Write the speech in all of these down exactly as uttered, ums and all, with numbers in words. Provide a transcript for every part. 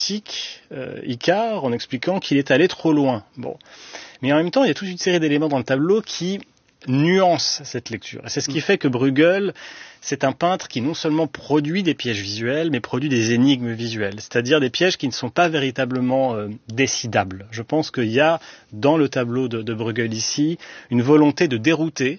euh, Icare en expliquant qu'il est allé trop loin. Bon. Mais en même temps, il y a toute une série d'éléments dans le tableau qui nuancent cette lecture. Et c'est ce qui fait que Bruegel, c'est un peintre qui non seulement produit des pièges visuels, mais produit des énigmes visuelles, c'est-à-dire des pièges qui ne sont pas véritablement euh, décidables. Je pense qu'il y a dans le tableau de, de Bruegel ici une volonté de dérouter,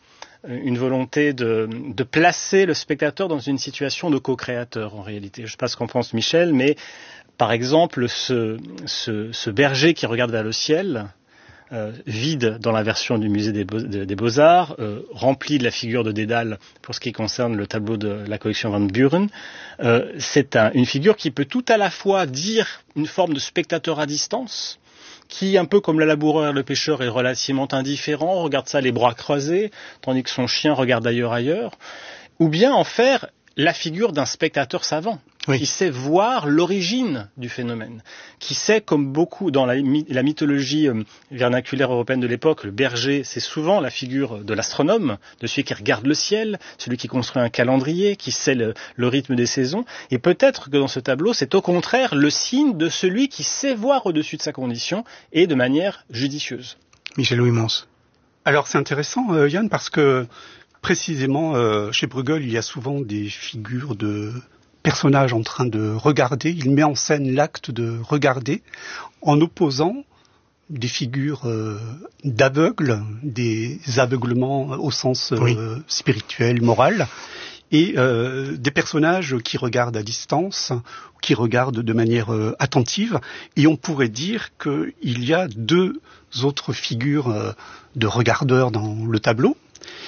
une volonté de, de placer le spectateur dans une situation de co-créateur en réalité. Je ne sais pas ce qu'en pense Michel, mais par exemple, ce, ce, ce berger qui regarde vers le ciel, Euh, vide dans la version du musée des, Beaux- des Beaux-Arts, euh, rempli de la figure de Dédale pour ce qui concerne le tableau de la collection Van Buren. Euh, c'est un, une figure qui peut tout à la fois dire une forme de spectateur à distance, qui, un peu comme le laboureur et le pêcheur, est relativement indifférent, regarde ça les bras croisés, tandis que son chien regarde ailleurs ailleurs, ou bien en faire la figure d'un spectateur savant, oui, qui sait voir l'origine du phénomène, qui sait, comme beaucoup dans la, la mythologie euh, vernaculaire européenne de l'époque, le berger, c'est souvent la figure de l'astronome, de celui qui regarde le ciel, celui qui construit un calendrier, qui sait le, le rythme des saisons, et peut-être que dans ce tableau, c'est au contraire le signe de celui qui sait voir au-dessus de sa condition, et de manière judicieuse. Michel Ouimans. Alors c'est intéressant, euh, Yann, parce que précisément, euh, chez Bruegel, il y a souvent des figures de personnages en train de regarder. Il met en scène l'acte de regarder en opposant des figures euh, d'aveugles, des aveuglements au sens euh, oui. spirituel, moral, et euh, des personnages qui regardent à distance, qui regardent de manière euh, attentive. Et on pourrait dire qu'il y a deux autres figures euh, de regardeurs dans le tableau.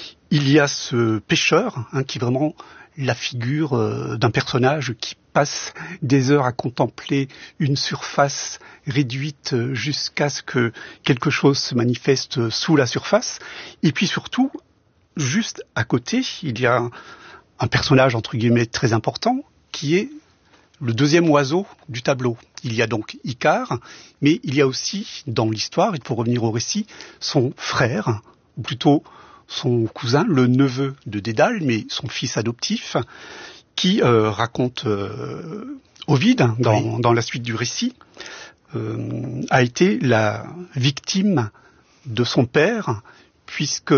Il y a ce pêcheur, hein, qui est vraiment la figure euh, d'un personnage qui passe des heures à contempler une surface réduite jusqu'à ce que quelque chose se manifeste sous la surface. Et puis surtout, juste à côté, il y a un, un personnage entre guillemets très important qui est le deuxième oiseau du tableau. Il y a donc Icare, mais il y a aussi dans l'histoire, il faut revenir au récit, son frère, ou plutôt son cousin, le neveu de Dédale, mais son fils adoptif, qui euh, raconte euh, Ovide, dans, oui. dans la suite du récit, euh, a été la victime de son père, puisque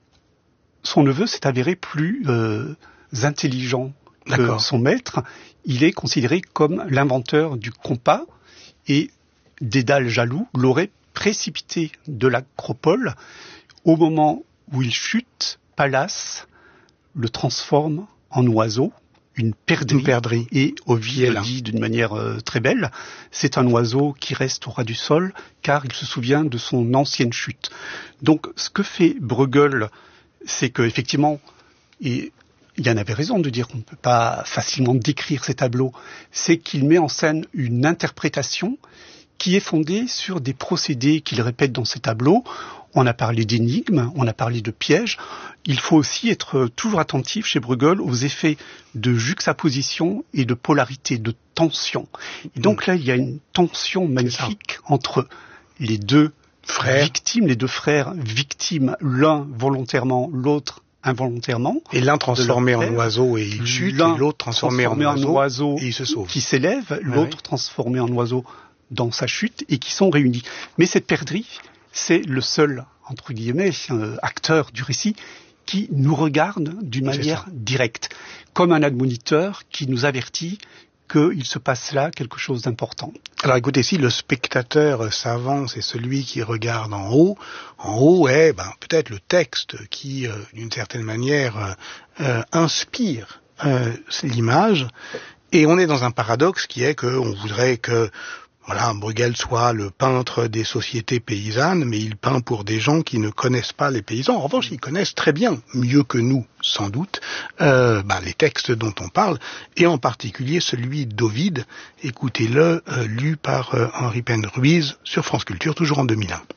son neveu s'est avéré plus euh, intelligent que D'accord. son maître. Il est considéré comme l'inventeur du compas, et Dédale, jaloux, l'aurait précipité de l'acropole au moment où il chute. Pallas le transforme en oiseau, une perdrix, une perdrix. Et Ovide le dit d'une manière euh, très belle, c'est un oiseau qui reste au ras du sol, car il se souvient de son ancienne chute. Donc ce que fait Bruegel, c'est qu'effectivement, et Yann avait raison de dire qu'on ne peut pas facilement décrire ces tableaux, c'est qu'il met en scène une interprétation qui est fondée sur des procédés qu'il répète dans ses tableaux. On a parlé d'énigmes, on a parlé de pièges. Il faut aussi être toujours attentif chez Bruegel aux effets de juxtaposition et de polarité, de tension. Et donc là, il y a une tension magnifique entre les deux frères victimes, les deux frères victimes, l'un volontairement, l'autre involontairement. Et l'un transformé en oiseau et il chute, et l'autre transformé, transformé en, oiseau, en oiseau et il se sauve. Qui s'élève, l'autre oui. transformé en oiseau dans sa chute, et qui sont réunis. Mais cette perdrix, c'est le seul, entre guillemets, euh, acteur du récit qui nous regarde d'une manière directe, comme un admoniteur qui nous avertit qu'il se passe là quelque chose d'important. Alors écoutez, si le spectateur savant, c'est celui qui regarde en haut, en haut est ben, peut-être le texte qui, euh, d'une certaine manière, euh, inspire euh, l'image, et on est dans un paradoxe qui est qu'on voudrait que Voilà, Bruegel soit le peintre des sociétés paysannes, mais il peint pour des gens qui ne connaissent pas les paysans. En revanche, ils connaissent très bien, mieux que nous, sans doute, euh, bah, les textes dont on parle, et en particulier celui d'Ovide. Écoutez-le, euh, lu par euh, Henri Penn-Ruiz sur France Culture, toujours en deux mille un.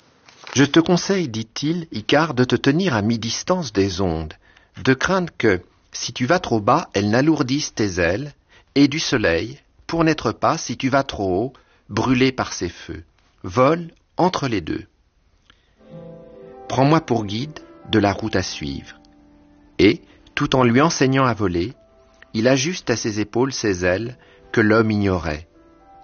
Je te conseille, dit-il, Icare, de te tenir à mi-distance des ondes, de craindre que, si tu vas trop bas, elles n'alourdissent tes ailes, et du soleil, pour n'être pas, si tu vas trop haut, brûlé par ses feux. Vole entre les deux. Prends-moi pour guide de la route à suivre. Et, tout en lui enseignant à voler, il ajuste à ses épaules ses ailes que l'homme ignorait.